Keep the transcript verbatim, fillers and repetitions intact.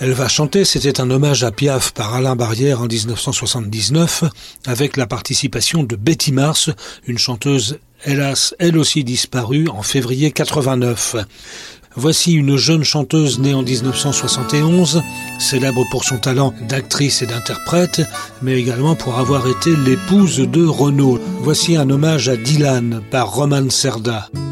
Elle va chanter, c'était un hommage à Piaf par Alain Barrière en dix-neuf cent soixante-dix-neuf, avec la participation de Betty Mars, une chanteuse, hélas, elle aussi disparue en février quatre-vingt-neuf. Voici une jeune chanteuse née en dix-neuf cent soixante et onze, célèbre pour son talent d'actrice et d'interprète, mais également pour avoir été l'épouse de Renaud. Voici un hommage à Dylan par Roman Serda.